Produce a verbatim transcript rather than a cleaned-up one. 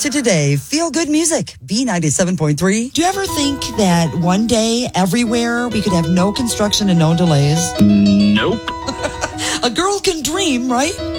to today. Feel good music. B ninety-seven point three. Do you ever think that one day, everywhere, we could have no construction and no delays? Nope. A girl can dream, right?